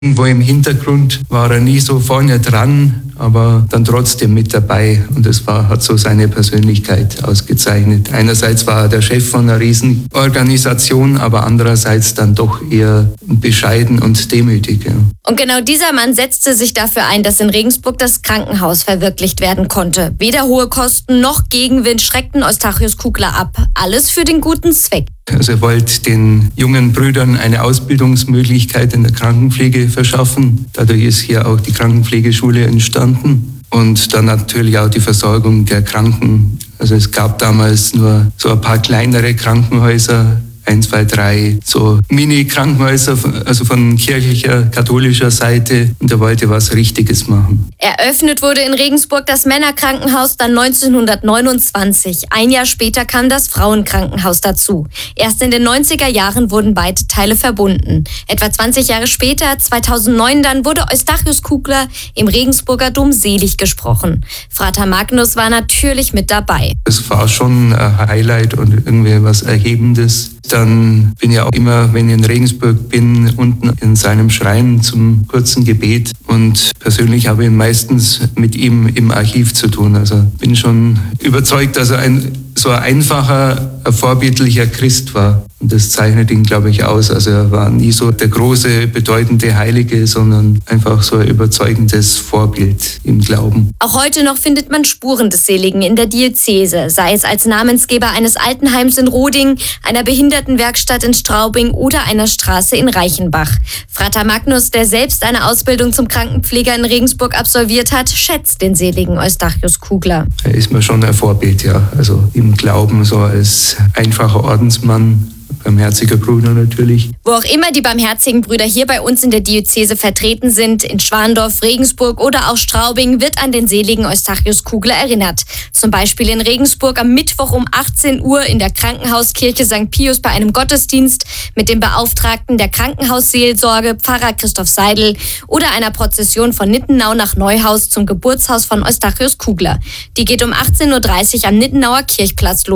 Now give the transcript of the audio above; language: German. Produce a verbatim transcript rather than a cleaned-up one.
Irgendwo im Hintergrund war er nie so vorne dran, aber dann trotzdem mit dabei. Und das war, hat so seine Persönlichkeit ausgezeichnet. Einerseits war er der Chef von einer Riesenorganisation, aber andererseits dann doch eher bescheiden und demütig. Ja. Und genau dieser Mann setzte sich dafür ein, dass in Regensburg das Krankenhaus verwirklicht werden konnte. Weder hohe Kosten noch Gegenwind schreckten Eustachius Kugler ab. Alles für den guten Zweck. Also er wollte den jungen Brüdern eine Ausbildungsmöglichkeit in der Krankenpflege verschaffen. Dadurch ist hier auch die Krankenpflegeschule entstanden. Und dann natürlich auch die Versorgung der Kranken. Also es gab damals nur so ein paar kleinere Krankenhäuser, ein, zwei, drei so Mini-Krankenhäuser, also von kirchlicher, katholischer Seite. Und er wollte was Richtiges machen. Eröffnet wurde in Regensburg das Männerkrankenhaus dann neunzehnhundertneunundzwanzig. Ein Jahr später kam das Frauenkrankenhaus dazu. Erst in den neunziger Jahren wurden beide Teile verbunden. Etwa zwanzig Jahre später, zweitausendneun dann, wurde Eustachius Kugler im Regensburger Dom selig gesprochen. Frater Magnus war natürlich mit dabei. Es war schon ein Highlight und irgendwie was Erhebendes. Dann bin ich auch immer, wenn ich in Regensburg bin, unten in seinem Schrein zum kurzen Gebet. Und persönlich habe ich meistens mit ihm im Archiv zu tun. Also bin schon überzeugt, dass er ein so ein einfacher, ein vorbildlicher Christ war. Und das zeichnet ihn, glaube ich, aus. Also er war nie so der große, bedeutende Heilige, sondern einfach so ein überzeugendes Vorbild im Glauben. Auch heute noch findet man Spuren des Seligen in der Diözese, sei es als Namensgeber eines Altenheims in Roding, einer Behindertenwerkstatt in Straubing oder einer Straße in Reichenbach. Frater Magnus, der selbst eine Ausbildung zum Krankenpfleger in Regensburg absolviert hat, schätzt den seligen Eustachius Kugler. Er ist mir schon ein Vorbild, ja. Also im Glauben so als einfacher Ordensmann. Barmherziger Bruder natürlich. Wo auch immer die barmherzigen Brüder hier bei uns in der Diözese vertreten sind, in Schwandorf, Regensburg oder auch Straubing, wird an den seligen Eustachius Kugler erinnert. Zum Beispiel in Regensburg am Mittwoch um achtzehn Uhr in der Krankenhauskirche Sankt Pius bei einem Gottesdienst mit dem Beauftragten der Krankenhausseelsorge, Pfarrer Christoph Seidel, oder einer Prozession von Nittenau nach Neuhaus zum Geburtshaus von Eustachius Kugler. Die geht um achtzehn Uhr dreißig am Nittenauer Kirchplatz los.